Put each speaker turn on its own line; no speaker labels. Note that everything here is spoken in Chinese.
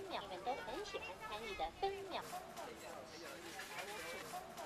秒，你们都很喜欢参与的分秒。